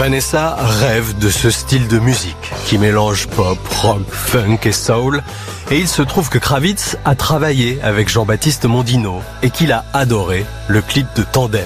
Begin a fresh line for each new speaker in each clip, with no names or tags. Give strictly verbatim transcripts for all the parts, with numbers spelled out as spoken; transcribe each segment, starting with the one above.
Vanessa rêve de ce style de musique qui mélange pop, rock, funk et soul. Et il se trouve que Kravitz a travaillé avec Jean-Baptiste Mondino et qu'il a adoré le clip de Tandem.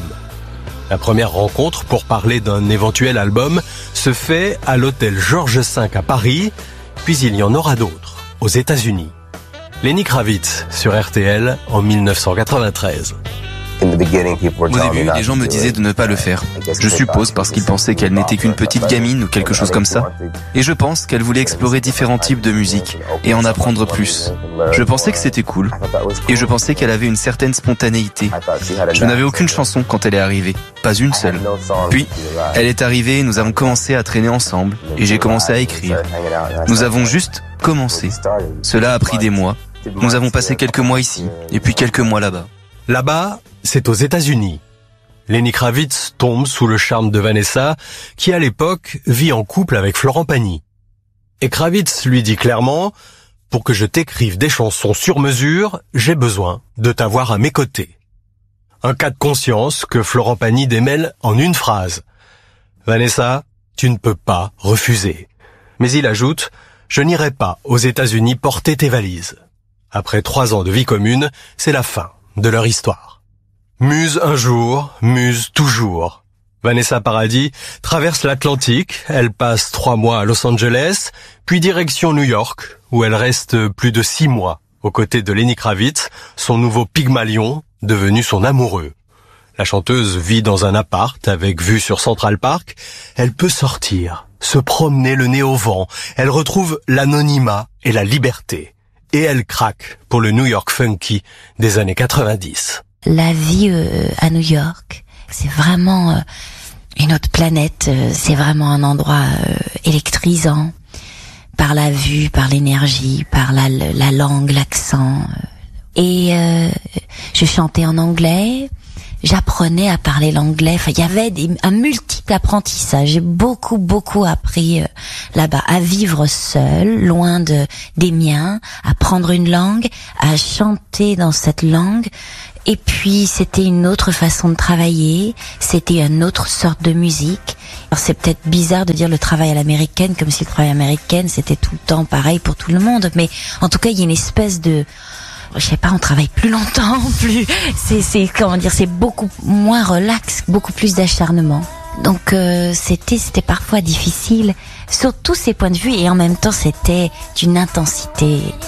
La première rencontre pour parler d'un éventuel album se fait à l'hôtel Georges cinq à Paris, puis il y en aura d'autres aux États-Unis. Lenny Kravitz sur R T L en dix-neuf cent quatre-vingt-treize.
Au début, les gens me disaient de ne pas le faire. Je suppose parce qu'ils pensaient qu'elle n'était qu'une petite gamine ou quelque chose comme ça. Et je pense qu'elle voulait explorer différents types de musique et en apprendre plus. Je pensais que c'était cool. Et je pensais qu'elle avait une certaine spontanéité. Je n'avais aucune chanson quand elle est arrivée. Pas une seule. Puis, elle est arrivée et nous avons commencé à traîner ensemble. Et j'ai commencé à écrire. Nous avons juste commencé. Cela a pris des mois. Nous avons passé quelques mois ici et puis quelques mois là-bas.
Là-bas, c'est aux États-Unis. Lenny Kravitz tombe sous le charme de Vanessa, qui à l'époque vit en couple avec Florent Pagny. Et Kravitz lui dit clairement, « Pour que je t'écrive des chansons sur mesure, j'ai besoin de t'avoir à mes côtés. » Un cas de conscience que Florent Pagny démêle en une phrase. « Vanessa, tu ne peux pas refuser. » Mais il ajoute, « Je n'irai pas aux États-Unis porter tes valises. » Après trois ans de vie commune, c'est la fin de leur histoire. Muse un jour, muse toujours. Vanessa Paradis traverse l'Atlantique, elle passe trois mois à Los Angeles, puis direction New York, où elle reste plus de six mois aux côtés de Lenny Kravitz, son nouveau Pygmalion, devenu son amoureux. La chanteuse vit dans un appart avec vue sur Central Park. Elle peut sortir, se promener le nez au vent. Elle retrouve l'anonymat et la liberté. Et elle craque pour le New York funky des années quatre-vingt-dix.
La vie euh, à New York, c'est vraiment euh, une autre planète. Euh, c'est vraiment un endroit euh, électrisant par la vue, par l'énergie, par la, la langue, l'accent. Et euh, je chantais en anglais. J'apprenais à parler l'anglais. Enfin, il y avait des, un multiple apprentissage. J'ai beaucoup, beaucoup appris euh, là-bas à vivre seule, loin de des miens, à prendre une langue, à chanter dans cette langue. Et puis, c'était une autre façon de travailler. C'était une autre sorte de musique. Alors, c'est peut-être bizarre de dire le travail à l'américaine, comme si le travail américain, c'était tout le temps pareil pour tout le monde. Mais en tout cas, il y a une espèce de... je sais pas, on travaille plus longtemps, plus, c'est, c'est, comment dire, c'est beaucoup moins relax, beaucoup plus d'acharnement. Donc, euh, c'était, c'était parfois difficile, sur tous ces points de vue, et en même temps, c'était d'une intensité